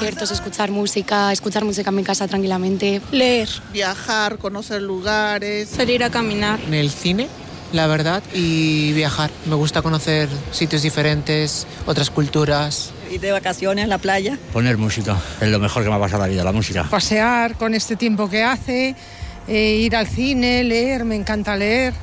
conciertos, escuchar música en mi casa tranquilamente. Leer. Viajar, conocer lugares. Salir a caminar. En el cine, la verdad, y viajar. Me gusta conocer sitios diferentes, otras culturas. Ir de vacaciones a la playa. Poner música, es lo mejor que me ha pasado en la vida, la música. Pasear con este tiempo que hace, ir al cine, leer, me encanta leer.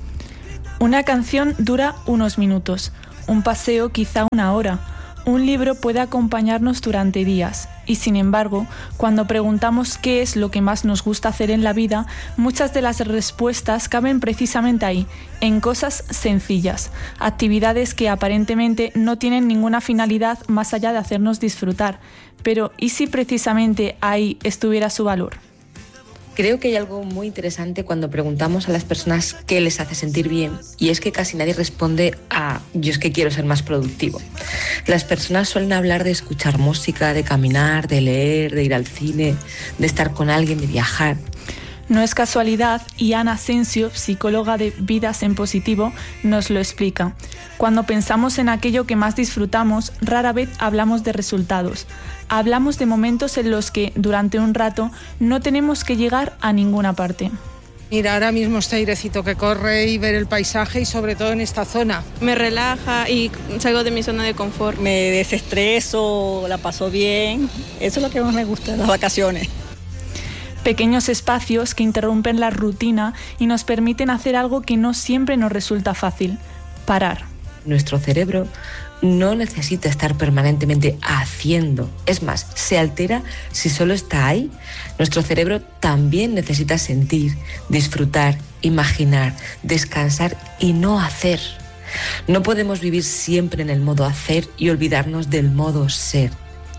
Una canción dura unos minutos, un paseo quizá una hora, un libro puede acompañarnos durante días. Y sin embargo, cuando preguntamos qué es lo que más nos gusta hacer en la vida, muchas de las respuestas caben precisamente ahí, en cosas sencillas, actividades que aparentemente no tienen ninguna finalidad más allá de hacernos disfrutar. Pero ¿y si precisamente ahí estuviera su valor? Creo que hay algo muy interesante cuando preguntamos a las personas qué les hace sentir bien, y es que casi nadie responde a yo es que quiero ser más productivo. Las personas suelen hablar de escuchar música, de caminar, de leer, de ir al cine, de estar con alguien, de viajar. No es casualidad y Ana Asensio, psicóloga de Vidas en Positivo, nos lo explica. Cuando pensamos en aquello que más disfrutamos, rara vez hablamos de resultados. Hablamos de momentos en los que, durante un rato, no tenemos que llegar a ninguna parte. Mira, ahora mismo este airecito que corre y ver el paisaje y sobre todo en esta zona. Me relaja y salgo de mi zona de confort. Me desestreso, la paso bien. Eso es lo que más me gusta, las vacaciones. Pequeños espacios que interrumpen la rutina y nos permiten hacer algo que no siempre nos resulta fácil: parar. Nuestro cerebro no necesita estar permanentemente haciendo. Es más, se altera si solo está ahí. Nuestro cerebro también necesita sentir, disfrutar, imaginar, descansar y no hacer. No podemos vivir siempre en el modo hacer y olvidarnos del modo ser.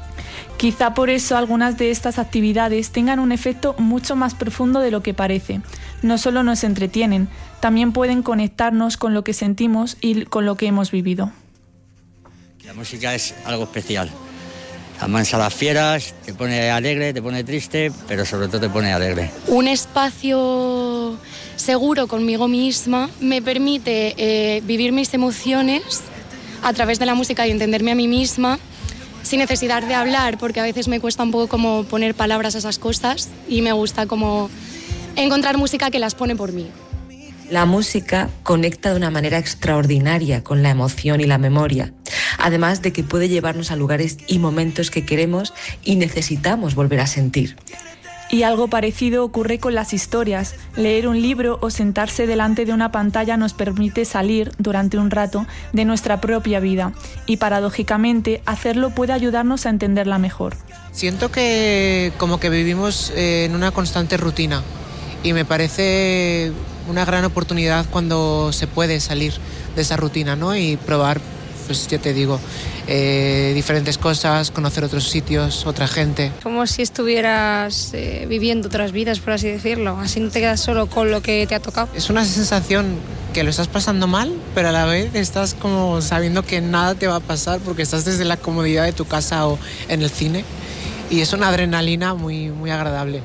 Quizá por eso algunas de estas actividades tengan un efecto mucho más profundo de lo que parece. No solo nos entretienen, también pueden conectarnos con lo que sentimos y con lo que hemos vivido. La música es algo especial. Amansa las fieras, te pone alegre, te pone triste, pero sobre todo te pone alegre. Un espacio seguro conmigo misma me permite vivir mis emociones a través de la música y entenderme a mí misma sin necesidad de hablar, porque a veces me cuesta un poco como poner palabras a esas cosas y me gusta como encontrar música que las pone por mí. La música conecta de una manera extraordinaria con la emoción y la memoria, además de que puede llevarnos a lugares y momentos que queremos y necesitamos volver a sentir. Y algo parecido ocurre con las historias. Leer un libro o sentarse delante de una pantalla nos permite salir, durante un rato, de nuestra propia vida. Y paradójicamente, hacerlo puede ayudarnos a entenderla mejor. Siento que como que vivimos en una constante rutina y me parece una gran oportunidad cuando se puede salir de esa rutina, ¿no? Y probar, pues ya te digo, diferentes cosas, conocer otros sitios, otra gente. Como si estuvieras viviendo otras vidas, por así decirlo. Así no te quedas solo con lo que te ha tocado. Es una sensación que lo estás pasando mal, pero a la vez estás como sabiendo que nada te va a pasar porque estás desde la comodidad de tu casa o en el cine. Y es una adrenalina muy, muy agradable.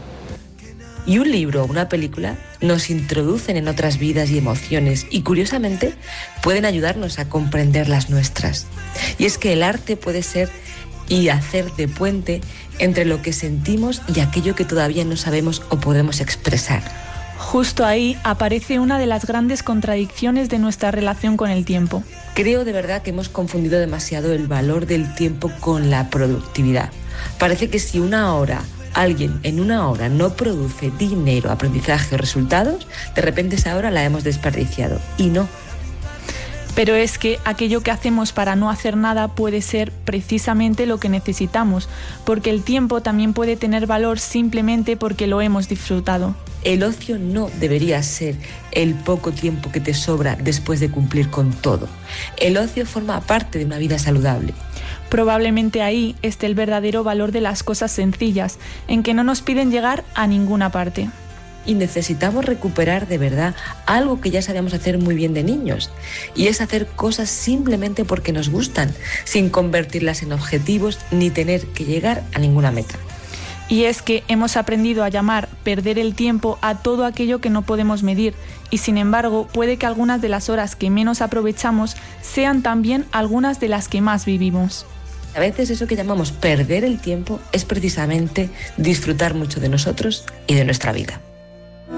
Y un libro o una película nos introducen en otras vidas y emociones y, curiosamente, pueden ayudarnos a comprender las nuestras. Y es que el arte puede ser y hacer de puente entre lo que sentimos y aquello que todavía no sabemos o podemos expresar. Justo ahí aparece una de las grandes contradicciones de nuestra relación con el tiempo. Creo de verdad que hemos confundido demasiado el valor del tiempo con la productividad. Parece que si alguien en una hora no produce dinero, aprendizaje o resultados, de repente esa hora la hemos desperdiciado. Y no. Pero es que aquello que hacemos para no hacer nada puede ser precisamente lo que necesitamos, porque el tiempo también puede tener valor simplemente porque lo hemos disfrutado. El ocio no debería ser el poco tiempo que te sobra después de cumplir con todo. El ocio forma parte de una vida saludable. Probablemente ahí esté el verdadero valor de las cosas sencillas, en que no nos piden llegar a ninguna parte. Y necesitamos recuperar de verdad algo que ya sabíamos hacer muy bien de niños, y es hacer cosas simplemente porque nos gustan, sin convertirlas en objetivos ni tener que llegar a ninguna meta. Y es que hemos aprendido a llamar perder el tiempo a todo aquello que no podemos medir, y sin embargo puede que algunas de las horas que menos aprovechamos sean también algunas de las que más vivimos. A veces eso que llamamos perder el tiempo es precisamente disfrutar mucho de nosotros y de nuestra vida.